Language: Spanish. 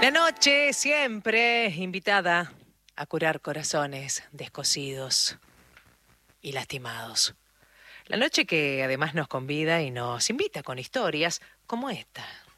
La noche siempre invitada a curar corazones descosidos y lastimados. La noche que además nos convida y nos invita con historias como esta.